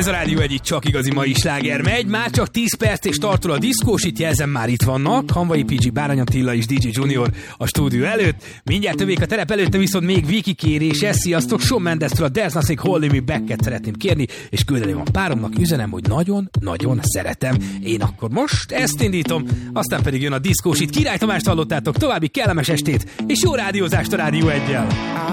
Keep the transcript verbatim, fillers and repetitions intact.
Ez a Rádió egy csak igazi mai sláger megy, már csak tíz perc és tartol a diszkós, itt jelzem már itt vannak, Hanvai pé gé, Bárány Attila és dé dzsé Junior a stúdió előtt. Mindjárt tövék a terep előtte, viszont még Viki kérése, sziasztok, Shawn Mendestől a There's Nothing Holding Me Back-et szeretném kérni, és küldeni van páromnak, üzenem, hogy nagyon-nagyon szeretem. Én akkor most ezt indítom, aztán pedig jön a diszkós, itt Király Tamást hallottátok, további kellemes estét, és jó rádiózást a Rádió eggyel.